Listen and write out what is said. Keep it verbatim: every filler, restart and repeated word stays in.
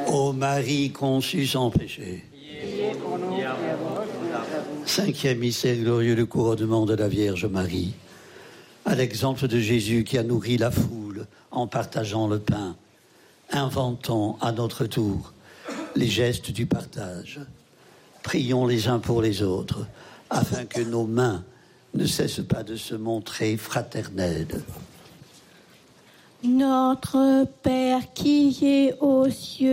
Ô Marie conçue sans péché. Cinquième mystère glorieux, le couronnement de la Vierge Marie. À l'exemple de Jésus qui a nourri la foule en partageant le pain, inventons à notre tour les gestes du partage. Prions les uns pour les autres, afin que nos mains ne cessent pas de se montrer fraternelles. Notre Père qui es aux cieux,